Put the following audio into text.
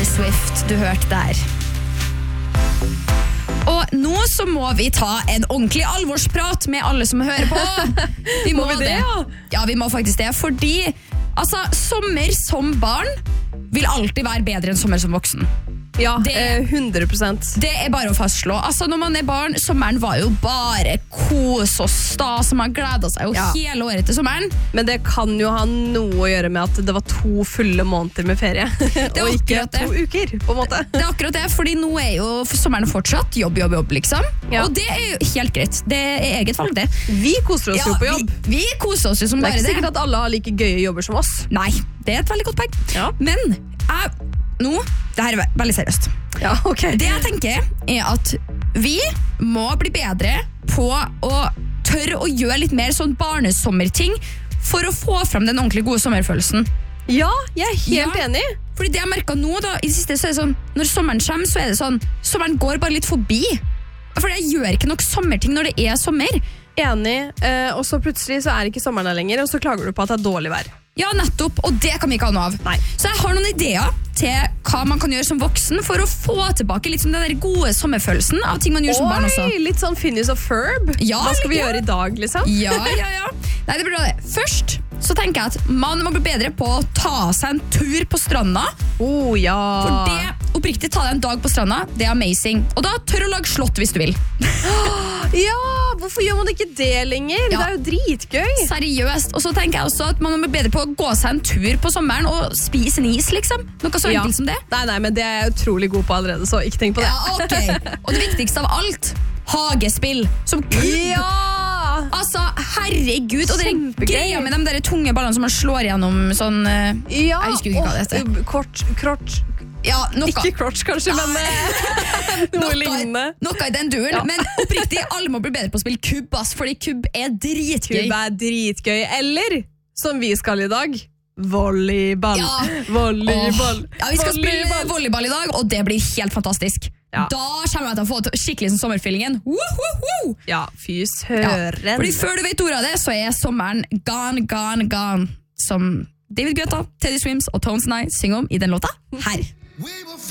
Taylor Swift du hørte der. Og nå så må vi ta en ordentlig alvorsprat med alle som hører på. Vi må det. Ja, vi må faktisk det, fordi altså, sommer som barn vil alltid være bedre enn sommer som voksen. Ja, 100%. Det bare å fastslå. Altså, når man barn, sommeren var jo bare kos og stas, og man gledet seg jo hele året til sommeren. Men det kan jo ha noe å gjøre med at det var 2 fulle måneder med ferie. Og ikke 2 uker, på en måte. Det akkurat det, fordi nå jo sommeren fortsatt jobb, liksom. Ja. Og det jo helt greit. Det eget valg, det. Vi koser oss jo på jobb. Vi koser oss jo som bare det. Det ikke sikkert at alle har like gøye jobber som oss. Nei, det et veldig godt poeng. Ja. Men det her veldig seriøst. Ja, okay. Det jeg tenker at vi må bli bedre på å tørre å gjøre litt mer sånn barnesommerting for å få frem den ordentlig gode sommerfølelsen. Ja, jeg helt enig. Fordi det jeg merket nå da, i det siste så det sånn, når sommeren kommer så det sånn, sommeren går bare litt forbi. For jeg gjør ikke nok sommerting når det sommer. Enig, og så plutselig så ikke sommeren der lenger, og så klager du på at det dårlig vær. Ja, nettopp, og det kan vi ikke ha noe av. Nei. Så jeg har noen ideer til hva man kan gjøre som voksen for å få tilbake litt som den der gode sommerfølelsen av ting man gjør som barn også. Litt sånn Phineas og Ferb. Ja, hva skal vi gjøre i dag, liksom? Ja. Nei, det blir bra det. Først så tenker jeg at man må bli bedre på å ta seg en tur på stranda. Ja. For det, oppriktig, ta deg en dag på stranda, det amazing. Og da tør å lage slott hvis du vil. Ja, hvorfor gjør man ikke det lenger? Det jo dritgøy. Seriøst. Og så tenker jeg også at man må bli bedre på å gå seg en tur på sommeren og spise en is, liksom. Noe så enkelt som det. Nei, men det jeg utrolig god på allerede, så ikke tenk på det. Ja, ok. Og det viktigste av alt, hagespill. Som altså, herregud. Og det greia med de der tunge ballene som man slår gjennom sånn jeg husker ikke hva det heter. Krotch. Ja, ikke crotch kanskje, men noe lignende. Noe i den duren, men oppriktig, alle må bli bedre på å spille kubb, fordi kubb dritgøy. Kubb dritgøy, eller, som vi skal i dag, volleyball. Volleyball. Ja, vi skal spille volleyball i dag, og det blir helt fantastisk. Ja. Da kommer jeg til å få skikkelig som sommerfyllingen. Ja, fy søren. Ja, fordi før du vet ordet av det, så sommeren gone, som David Guetta, Teddy Swims og Tones and I synger om i den låta her.